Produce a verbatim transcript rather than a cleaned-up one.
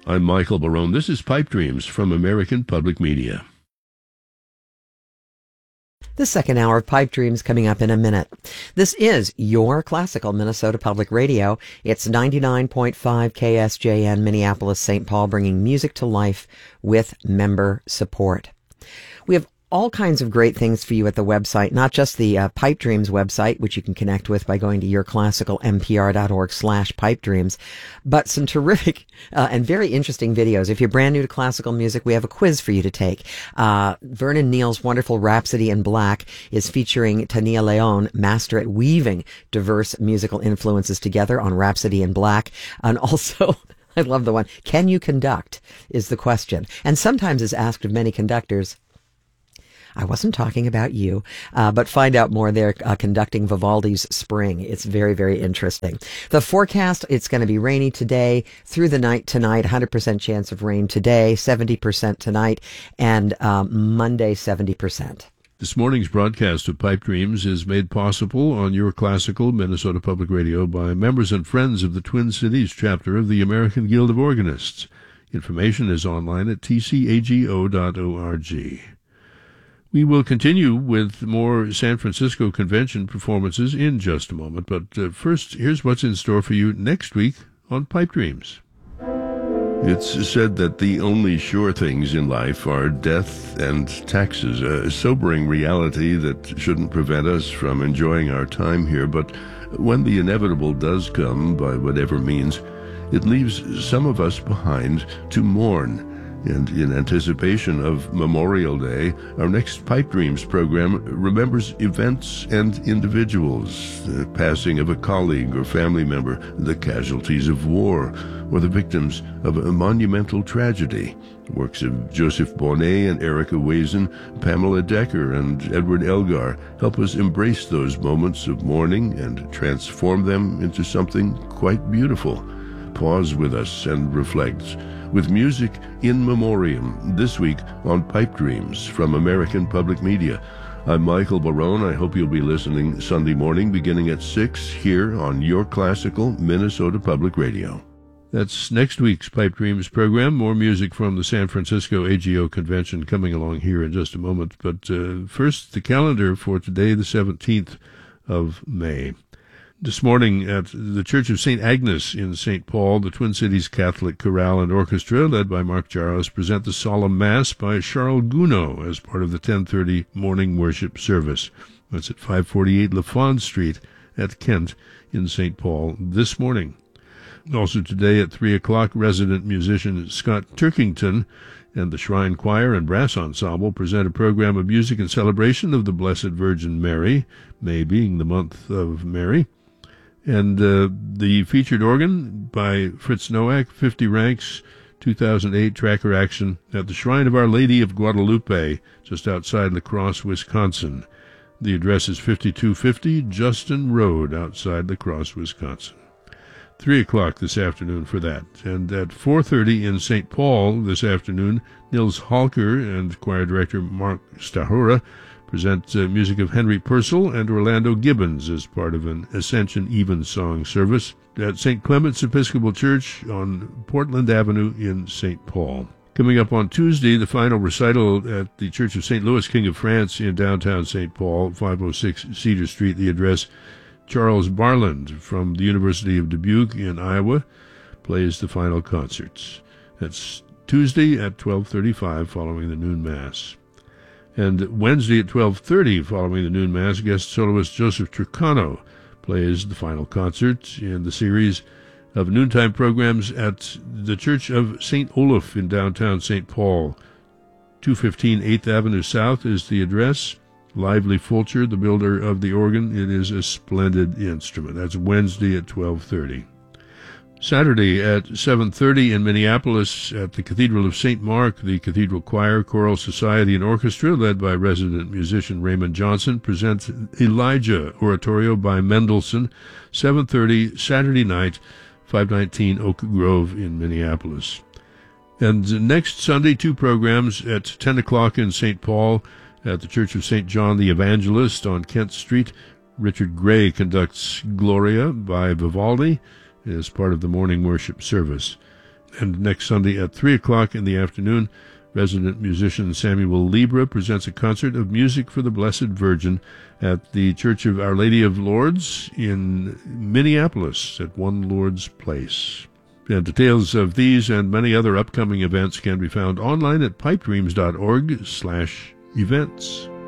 I'm Michael Barone. This is Pipe Dreams from American Public Media. The second hour of Pipe Dreams coming up in a minute. This is your classical Minnesota Public Radio. It's ninety-nine point five K S J N, Minneapolis, Saint Paul, bringing music to life with member support. We have all kinds of great things for you at the website, not just the uh, Pipe Dreams website, which you can connect with by going to yourclassicalmpr.org slash pipe dreams, but some terrific uh, and very interesting videos. If you're brand new to classical music, we have a quiz for you to take. Uh, Vernon Neal's wonderful Rhapsody in Black is featuring Tania Leon, master at weaving diverse musical influences together on Rhapsody in Black, and also... I love the one, can you conduct, is the question. And sometimes is asked of many conductors. I wasn't talking about you, uh, but find out more there, uh, conducting Vivaldi's Spring. It's very, very interesting. The forecast, it's going to be rainy today through the night tonight, one hundred percent chance of rain today, seventy percent tonight, and um, Monday, seventy percent. This morning's broadcast of Pipe Dreams is made possible on your classical Minnesota Public Radio by members and friends of the Twin Cities chapter of the American Guild of Organists. Information is online at t c a g o dot org. We will continue with more San Francisco Convention performances in just a moment, but uh, first, here's what's in store for you next week on Pipe Dreams. It's said that the only sure things in life are death and taxes, a sobering reality that shouldn't prevent us from enjoying our time here, but when the inevitable does come, by whatever means, it leaves some of us behind to mourn. And in anticipation of Memorial Day, our next Pipe Dreams program remembers events and individuals, the passing of a colleague or family member, the casualties of war, or the victims of a monumental tragedy. Works of Joseph Bonnet and Erica Wazen, Pamela Decker and Edward Elgar help us embrace those moments of mourning and transform them into something quite beautiful. Pause with us and reflect. With music in memoriam this week on Pipe Dreams from American Public Media. I'm Michael Barone. I hope you'll be listening Sunday morning beginning at six here on your classical Minnesota Public Radio. That's next week's Pipe Dreams program. More music from the San Francisco A G O Convention coming along here in just a moment. But uh, first, the calendar for today, the seventeenth of May. This morning at the Church of Saint Agnes in Saint Paul, the Twin Cities Catholic Chorale and Orchestra, led by Mark Jaros, present the Solemn Mass by Charles Gounod as part of the ten thirty morning worship service. That's at five forty-eight LaFond Street at Kent in Saint Paul this morning. Also today at three o'clock, resident musician Scott Turkington and the Shrine Choir and Brass Ensemble present a program of music in celebration of the Blessed Virgin Mary, May being the month of Mary. And uh, the featured organ by Fritz Nowak, fifty ranks, two thousand eight tracker action at the Shrine of Our Lady of Guadalupe, just outside La Crosse, Wisconsin. The address is fifty-two fifty Justin Road, outside La Crosse, Wisconsin. Three o'clock this afternoon for that. And at four thirty in Saint Paul this afternoon, Nils Halker and choir director Mark Stahura present uh, music of Henry Purcell and Orlando Gibbons as part of an Ascension Evensong service at Saint Clement's Episcopal Church on Portland Avenue in Saint Paul. Coming up on Tuesday, the final recital at the Church of Saint Louis, King of France in downtown Saint Paul, five oh six Cedar Street. The address, Charles Barland from the University of Dubuque in Iowa plays the final concerts. That's Tuesday at twelve thirty-five following the noon Mass. And Wednesday at twelve thirty, following the noon Mass, guest soloist Joseph Tricano plays the final concert in the series of noontime programs at the Church of Saint Olaf in downtown Saint Paul. two fifteen eighth Avenue South is the address. Lively Fulcher, the builder of the organ. It is a splendid instrument. That's Wednesday at twelve thirty. Saturday at seven thirty in Minneapolis at the Cathedral of Saint Mark, the Cathedral Choir, Choral Society, and Orchestra, led by resident musician Raymond Johnson, presents Elijah Oratorio by Mendelssohn, seven thirty Saturday night, five nineteen Oak Grove in Minneapolis. And next Sunday, two programs at ten o'clock in Saint Paul at the Church of Saint John the Evangelist on Kent Street. Richard Gray conducts Gloria by Vivaldi as part of the morning worship service. And next Sunday at three o'clock in the afternoon, resident musician Samuel Libra presents a concert of music for the Blessed Virgin at the Church of Our Lady of Lourdes in Minneapolis at One Lourdes Place. And details of these and many other upcoming events can be found online at pipedreams dot org slash events.